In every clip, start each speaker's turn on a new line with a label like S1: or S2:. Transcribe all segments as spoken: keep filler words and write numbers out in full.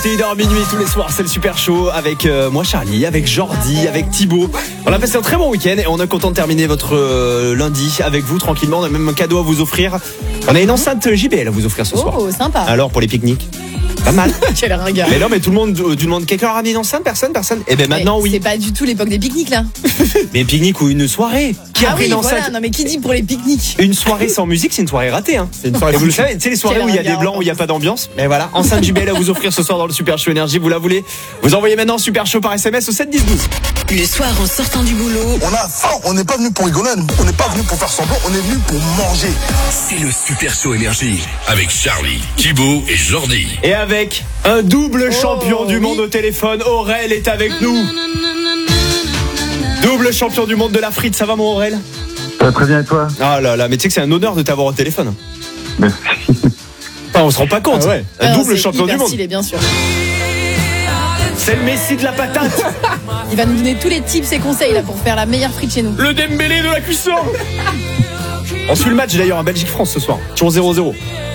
S1: six heures minuit tous les soirs, c'est le Super Show avec euh, moi Charlie, avec Jordi, avec Thibaut. On a passé un très bon week-end et on est content de terminer votre euh, lundi avec vous tranquillement. On a même un cadeau à vous offrir. On a une enceinte J B L à vous offrir ce soir.
S2: Oh, sympa.
S1: Alors pour les pique-niques, pas mal.
S2: Quel ringard.
S1: Mais non, mais tout le monde, euh, tout le monde, quelqu'un a ramené une enceinte, personne, personne. Et ben maintenant
S2: mais
S1: oui.
S2: C'est pas du tout l'époque des pique-niques là.
S1: Mais pique-nique ou une soirée. Qui a
S2: ah
S1: pris
S2: oui,
S1: une enceinte
S2: voilà. Non mais qui dit pour les pique-niques?
S1: Une soirée sans musique, c'est une soirée ratée. Hein. C'est une soirée. Et vous le savez, tu sais les soirées
S2: Quel
S1: où il y a des
S2: ringard.
S1: blancs, où il y a pas d'ambiance. Mais voilà, enceinte J B L à vous offrir ce soir dans le Super Show Énergie. Vous la voulez? Vous envoyez maintenant Super Show par S M S au sept dix douze.
S3: Le soir en sortant du boulot,
S4: On a faim, on n'est pas venu pour rigoler, on n'est pas venu pour faire semblant, on est venu pour manger.
S5: C'est le Super Show Énergie avec Charlie, Thibaut et Jordi.
S1: Et avec un double champion
S2: Oh,
S1: du
S2: oui.
S1: monde au téléphone, Aurel est avec nous. Double champion du monde de la frite, ça va mon Aurel?
S6: Ça va très bien et toi?
S1: Ah là là, mais tu sais que c'est un honneur de t'avoir au téléphone.
S6: Merci.
S1: Enfin, on se rend pas compte.
S6: Ah ouais.
S1: Un
S2: Non,
S1: double
S2: c'est
S1: champion
S2: hyper
S1: du monde.
S2: stylé, bien sûr.
S1: C'est le Messi de la patate.
S2: Il va nous donner tous les tips et conseils là pour faire la meilleure frite chez nous.
S1: Le Dembélé de la cuisson. On suit le match d'ailleurs en Belgique-France ce soir. Toujours zéro zéro.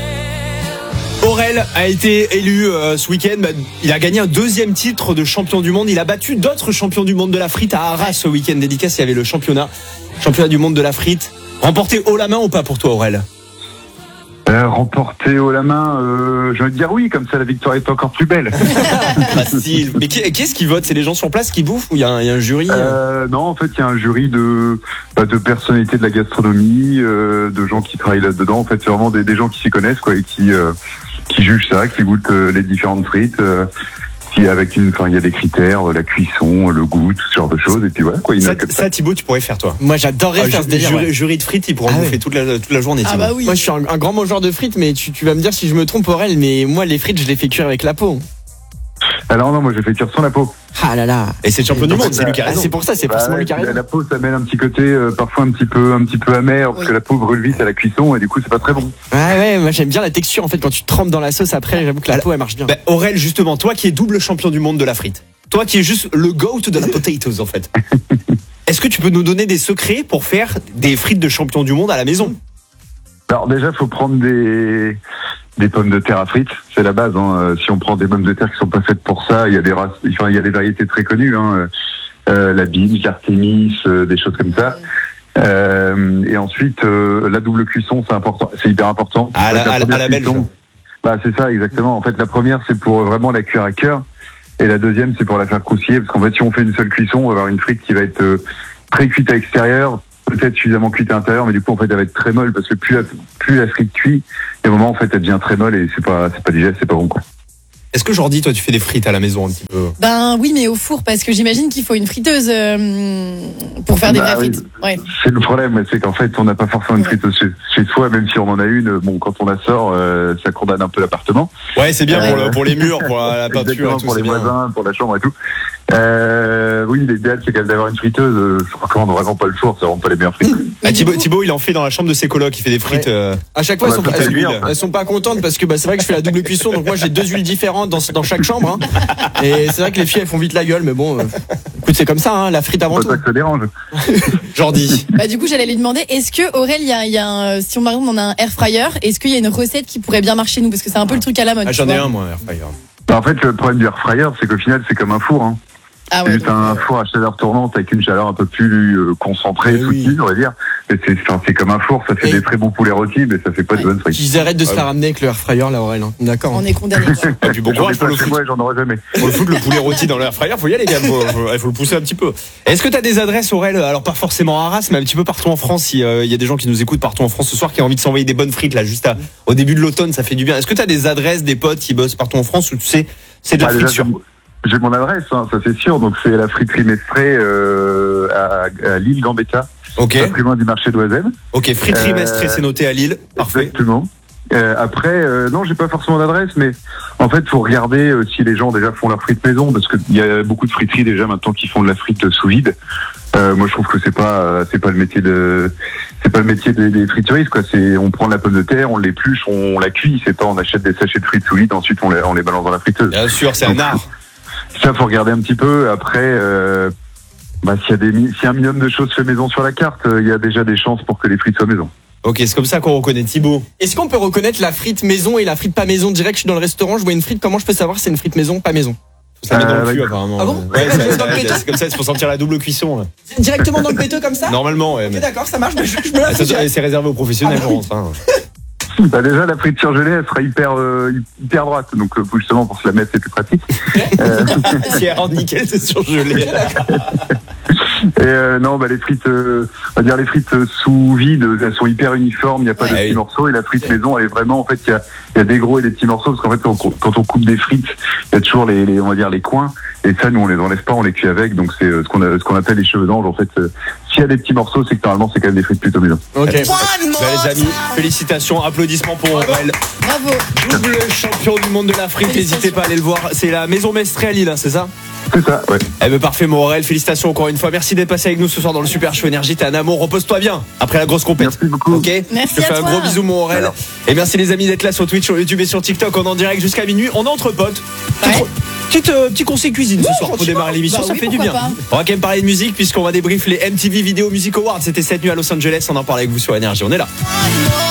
S1: Aurel a été élu euh, ce week-end. Bah, il a gagné un deuxième titre de champion du monde. Il a battu d'autres champions du monde de la frite à Arras ce week-end. Dédicace, il y avait le championnat. Championnat du monde de la frite. Remporté haut la main ou pas pour toi, Aurel?
S6: Euh, remporté haut la main, euh, j'ai envie de dire oui, comme ça la victoire est encore plus belle.
S1: Facile. Mais qui, qui est-ce qui vote? C'est les gens sur place qui bouffent ou il y, a un- il y a un jury?
S6: Euh, non, en fait, il y a un jury de, bah, de personnalités de la gastronomie, euh, de gens qui travaillent là-dedans. En fait, c'est vraiment des, des gens qui s'y connaissent, quoi, et qui, euh, qui jugent ça, qui goûtent euh, les différentes frites. Euh, qui avec une, enfin, il y a des critères, euh, la cuisson, le goût, tout ce genre de choses. Et puis voilà, quoi. Une
S1: Ça,
S6: note comme ça.
S1: ça, Thibaut, tu pourrais faire toi.
S7: Moi, j'adorerais
S1: Ah,
S7: faire
S1: ju-
S7: ce délire.
S1: jury,
S7: ouais.
S1: jury de frites, il pourra
S7: Ah
S1: bouffer
S7: ouais.
S1: toute la, toute la journée.
S2: Ah
S1: Thibaut.
S2: bah oui.
S7: Moi, je suis un, un grand mangeur de frites, mais tu, tu vas me dire si je me trompe, Aurel, mais moi, les frites, je les fais cuire avec la peau.
S6: Alors non, moi j'ai fait cuire sans la peau.
S7: Ah là là.
S1: Et c'est le champion du monde, c'est lui qui a
S7: Ah,
S1: raison.
S7: c'est pour ça, c'est
S6: Bah,
S7: forcément lui qui a
S6: la,
S7: raison.
S6: la peau, ça mène un petit côté, euh, parfois un petit peu, un petit peu amer, parce
S2: Oui.
S6: que la peau brûle vite à la cuisson, et du coup c'est pas très bon.
S7: Ouais, ouais, moi, j'aime bien la texture, en fait, quand tu trempes dans la sauce après, j'avoue que la peau, elle marche bien.
S1: Bah, Aurel, justement, toi qui es double champion du monde de la frite, toi qui es juste le goat de la potatoes en fait, est-ce que tu peux nous donner des secrets pour faire des frites de champion du monde à la maison?
S6: Alors déjà, faut prendre des des pommes de terre à frites, c'est la base. Hein. Euh, Si on prend des pommes de terre qui sont pas faites pour ça, il y a des races, enfin, il y a des variétés très connues, hein. euh, la Bim, l'Artémis, euh, des choses comme ça. Euh, et ensuite, euh, la double cuisson, c'est important, c'est hyper important.
S1: À la-
S6: En fait,
S1: à la-
S6: première
S1: à la belge.
S6: cuisson, bah c'est ça exactement. En fait, la première, c'est pour vraiment la cuire à cœur, et la deuxième, c'est pour la faire croustiller, parce qu'en fait, si on fait une seule cuisson, on va avoir une frite qui va être euh, très cuite à l'extérieur, peut-être suffisamment cuite à l'intérieur, mais du coup, en fait, elle va être très molle, parce que plus la, plus la frite cuit, et au moment, en fait, elle devient très molle, et c'est pas, c'est pas digeste, c'est pas bon, quoi.
S1: Est-ce que Jordi, toi tu fais des frites à la maison un petit peu?
S2: Ben oui, mais au four, parce que j'imagine qu'il faut une friteuse euh, pour faire des
S6: Bah
S2: vraies
S6: oui.
S2: frites. Ouais.
S6: C'est le problème, c'est qu'en fait, on n'a pas forcément une
S2: Ouais.
S6: friteuse chez, chez soi, même si on en a une, bon, quand on la sort, euh, ça condamne un peu l'appartement.
S1: Ouais, c'est bien
S2: Ouais.
S1: pour, le- pour les murs, pour la, la peinture
S6: Exactement,
S1: et tout,
S6: pour
S1: c'est
S6: les
S1: bien.
S6: voisins, pour la chambre et tout. Euh, oui, l'idéal, c'est quand même d'avoir une friteuse. Euh, Je recommande vraiment pas le four, ça rend pas les meilleures frites.
S1: Ah,
S2: Mais du
S1: Thibaut,
S2: coup-
S1: Thibaut, il en fait dans la chambre de ses colocs, il fait des frites.
S7: Ouais.
S1: euh,
S7: À chaque fois,
S6: Ouais,
S7: elles, sont,
S6: ça
S7: elles,
S6: fait
S7: sont,
S6: huile.
S7: elles sont pas contentes parce que bah, c'est vrai que je fais la double cuisson, donc moi j'ai deux huiles différentes dans, dans chaque chambre. Hein. Et c'est vrai que les filles elles font vite la gueule, mais bon, euh, écoute, c'est comme ça, hein, la frite avant
S6: Pas
S7: tout.
S6: ça que ça dérange.
S1: Jordi.
S2: Bah du coup j'allais lui demander, est-ce que Aurel, il y a, il y a un, si on par exemple on a un air fryer, est-ce qu'il y a une recette qui pourrait bien marcher nous, parce que c'est un peu le truc à la mode.
S1: Ah,
S2: tu
S1: j'en ai
S2: vois.
S1: un, moi, un air fryer.
S6: Bah, en fait, le problème du air fryer, c'est qu'au final, c'est comme un four. Hein.
S2: Ah
S6: C'est
S2: ouais.
S6: juste
S2: donc,
S6: un
S2: euh,
S6: four à chaleur tournante avec une chaleur un peu plus euh, concentrée,
S7: Mais oui.
S6: soutenue, on va dire. Mais c'est, enfin, c'est comme un four, ça fait
S7: Et-
S6: des très bons poulets rôtis, mais ça fait pas de
S2: Ouais.
S6: bonnes frites.
S7: Qu'ils arrêtent de se
S1: Ah
S7: faire
S1: ouais.
S7: ramener avec le air fryer, là, Aurel. Hein. D'accord.
S2: on est condamné.
S1: Et puis bon
S6: J'en ai
S1: courage pour
S6: pas
S1: le
S6: chez
S1: foot.
S6: moi et j'en aurai jamais.
S1: Pour le foot, le poulet rôti dans l'air fryer, faut y aller, quand même. Faut, faut, faut le pousser un petit peu. Est-ce que tu as des adresses, Aurel? Alors, pas forcément à Arras, mais un petit peu partout en France. Il y a des gens qui nous écoutent partout en France ce soir qui ont envie de s'envoyer des bonnes frites, là, juste à, au début de l'automne, ça fait du bien. Est-ce que tu as des adresses, des potes qui bossent partout en France où tu sais, c'est de la
S6: Ah, déjà,
S1: friture?
S6: j'ai- J'ai mon adresse, hein, ça c'est sûr. Donc c'est la friterie Mestré euh, à, à Lille Gambetta,
S1: Ok.
S6: pas très loin du marché d'Oisem.
S1: Ok, friterie
S6: Euh,
S1: Mestré, c'est noté à Lille. Parfait.
S6: Exactement. Euh, après, euh, non, j'ai pas forcément d'adresse, mais en fait, faut regarder euh, si les gens déjà font leur frite maison, parce qu'il y a beaucoup de friteries déjà maintenant qui font de la frite sous vide. Euh, moi, je trouve que c'est pas, euh, c'est pas le métier de, c'est pas le métier des, des frituristes, quoi. C'est, on prend la pomme de terre, on l'épluche, on la cuit. C'est pas, on achète des sachets de frites sous vide, ensuite on les, on les balance dans la friteuse.
S1: Bien sûr, c'est un art.
S6: Ça, faut regarder un petit peu. Après, euh, bah, s'il y a des, mi- s'il y a un minimum de choses fait maison sur la carte, euh, il y a déjà des chances pour que les frites soient maison.
S1: Ok, c'est comme ça qu'on reconnaît Thibaut.
S7: Est-ce qu'on peut reconnaître la frite maison et la frite pas maison direct? Je suis dans le restaurant, je vois une frite, comment je peux savoir si c'est une frite maison, pas maison?
S1: Faut se la mettre dans
S6: Euh,
S1: le cul
S6: ouais.
S1: apparemment.
S7: Ah bon?
S1: Ouais,
S7: Ouais,
S1: ça-
S7: je mets
S1: ça-
S7: dans le péteux.
S1: c'est comme ça, c'est pour sentir la double cuisson. là.
S7: Directement dans le péteux comme ça?
S1: Normalement, ouais.
S7: Ok,
S1: Mais...
S7: d'accord, ça marche, mais je, je me la
S1: Ah,
S7: fais
S1: ça,
S7: direct.
S1: c'est réservé aux professionnels,
S7: Ah,
S1: je pense. hein.
S6: Bah déjà la frite surgelée elle sera hyper euh, hyper droite donc euh, justement pour se la mettre c'est plus pratique. Euh,
S1: Si elle rentre nickel, c'est surgelé.
S6: et euh, non bah les frites euh, on va dire les frites euh, sous vide elles sont hyper uniformes, il n'y a pas de
S1: Ouais,
S6: petits
S1: oui.
S6: morceaux et la frite maison elle est vraiment en fait il y a, il y a des gros et des petits morceaux parce qu'en fait quand on, quand on coupe des frites il y a toujours les, les on va dire les coins et ça nous on les enlève pas, on les cuit avec donc c'est euh, ce qu'on a, ce qu'on appelle les cheveux d'ange en fait. Euh, s'il y a des petits morceaux c'est que normalement c'est quand même des frites plutôt maison.
S7: Ok.
S1: Bah, les amis, félicitations, applaudissements pour Aurel,
S2: Bravo.
S1: double champion du monde de la frite. N'hésitez pas à aller le voir. C'est la Maison Mestré à Lille, hein, c'est ça?
S6: C'est ça, ouais.
S1: Eh ben parfait, mon Aurel. Félicitations encore une fois. Merci d'être passé avec nous ce soir dans le Super Show Énergie. T'es un amour. Repose-toi bien après la grosse compète.
S6: Merci beaucoup.
S1: Ok.
S2: Merci
S1: Je te fais
S2: à
S1: un
S2: toi.
S1: gros bisou, mon Aurel.
S6: Alors.
S1: Et merci les amis d'être là sur Twitch, sur YouTube et sur TikTok. On est en direct jusqu'à minuit. On est entre potes.
S2: Ouais.
S1: Petite, euh, petit conseil cuisine ce
S7: Ouais,
S1: soir pour
S7: gentiment.
S1: démarrer l'émission.
S2: Bah
S1: ça
S2: oui,
S1: fait du
S2: pourquoi
S1: bien.
S2: pas.
S1: On va quand même parler de musique puisqu'on va débrief les M T V Video Music Awards. C'était cette nuit à Los Angeles. On en parle avec vous sur Énergie. On est là.